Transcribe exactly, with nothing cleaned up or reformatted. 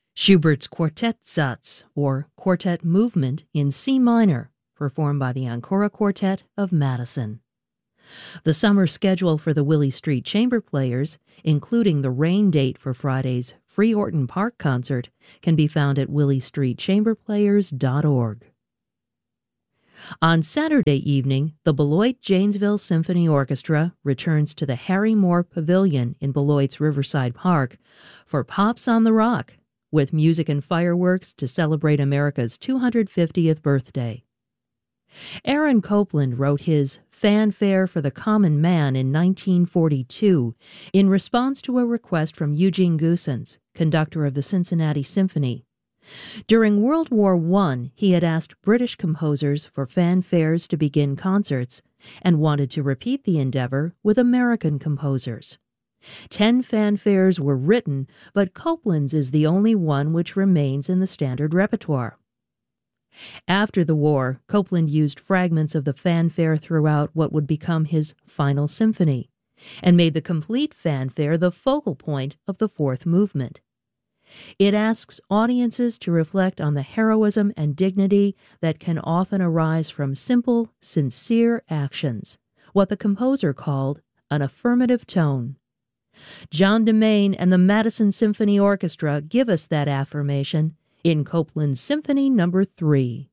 Schubert's Quartet Satz, or Quartet Movement in C minor, performed by the Ancora Quartet of Madison. The summer schedule for the Willie Street Chamber Players, including the rain date for Friday's Free Orton Park concert, can be found at willie street chamber players dot org. On Saturday evening, the Beloit Janesville Symphony Orchestra returns to the Harry Moore Pavilion in Beloit's Riverside Park for Pops on the Rock, with music and fireworks to celebrate America's two hundred fiftieth birthday. Aaron Copland wrote his Fanfare for the Common Man in nineteen forty-two in response to a request from Eugene Goosens, conductor of the Cincinnati Symphony. During World War One, he had asked British composers for fanfares to begin concerts and wanted to repeat the endeavor with American composers. Ten fanfares were written, but Copland's is the only one which remains in the standard repertoire. After the war, Copland used fragments of the fanfare throughout what would become his final symphony, and made the complete fanfare the focal point of the fourth movement. It asks audiences to reflect on the heroism and dignity that can often arise from simple, sincere actions, what the composer called an affirmative tone. John DeMain and the Madison Symphony Orchestra give us that affirmation in Copland's Symphony Number Three.